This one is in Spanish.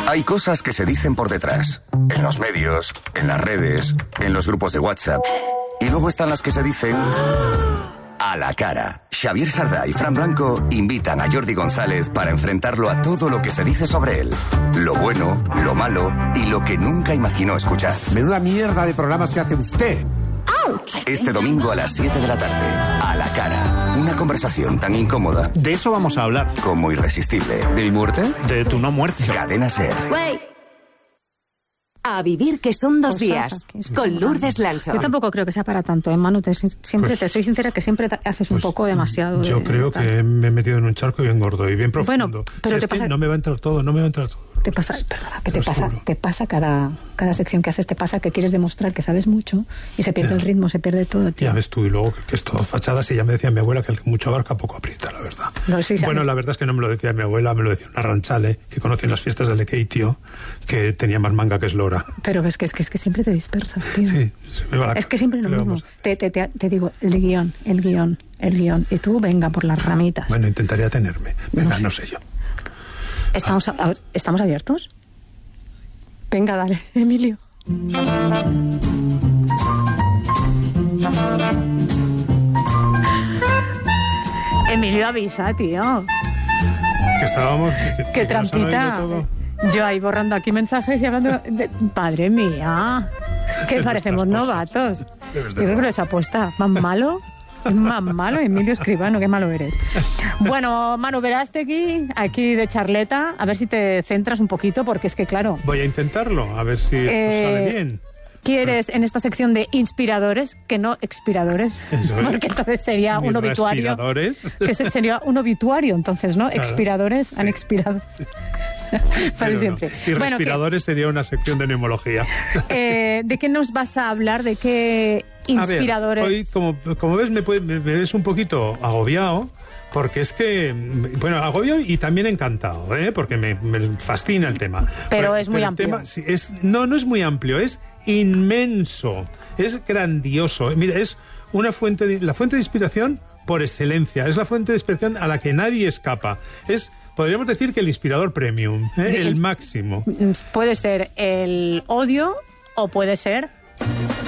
Hay cosas que se dicen por detrás, en los medios, en las redes, en los grupos de WhatsApp. Y luego están las que se dicen a la cara. Xavier Sardá y Fran Blanco invitan a Jordi González para enfrentarlo a todo lo que se dice sobre él. Lo bueno, lo malo y lo que nunca imaginó escuchar. Menuda mierda de programas que hace usted. Este domingo a las 7 de la tarde, a la cara. Una conversación tan incómoda. De eso vamos a hablar. Como irresistible. ¿De mi muerte? De tu no muerte. Cadena SER. A vivir que son 2 días. Con Lourdes Lancho. Yo tampoco creo que sea para tanto, Manu. Te soy sincera que siempre haces un poco demasiado. Yo creo que me he metido en un charco bien gordo y bien profundo. Bueno, pero te pasa... No me va a entrar todo. Te pasa, perdona, que te pasa cada sección que haces, te pasa que quieres demostrar que sabes mucho y se pierde el ritmo, se pierde todo, tío. Ya ves tú, y luego que es todo fachadas, y ya me decía mi abuela que el que mucho abarca poco aprieta, la verdad. No, sí, bueno, la verdad es que no me lo decía mi abuela, me lo decía una ranchale que conoce en las fiestas de Lequeitio, que tenía más manga que eslora. Pero es que siempre te dispersas, tío. Sí, se me va la... Es que siempre lo mismo. Te digo, el guión. Y tú, venga, por las ramitas. Bueno, intentaré atenerme. Venga, no sé yo. ¿Estamos abiertos? Venga, dale, Emilio. Emilio, avisa, tío. Que estábamos... ¡Qué trampita! Yo ahí borrando aquí mensajes y hablando de... ¡Madre mía! Que parecemos novatos. Yo creo que les apuesta. ¿Más malo? Es más malo, Emilio Escribano, qué malo eres. Bueno, Manu Verástegui, aquí de charleta, a ver si te centras un poquito, porque es que claro... Voy a intentarlo, a ver si esto sale bien. ¿Quieres en esta sección de inspiradores, que no expiradores? Porque entonces sería un obituario. Que sería un obituario, entonces, ¿no? Claro, expiradores, sí. Han expirado. Para siempre. No. Y respiradores sería una sección de neumología. ¿De qué nos vas a hablar? ¿De qué inspiradores? A ver, hoy, como ves, me ves un poquito agobiado. Porque es que, bueno, agobio y también encantado, porque me fascina el tema. Pero es muy amplio. No es muy amplio, es inmenso, es grandioso. Mira, es la fuente de inspiración por excelencia, es la fuente de inspiración a la que nadie escapa. Podríamos decir que el inspirador premium, el máximo. Puede ser el odio o puede ser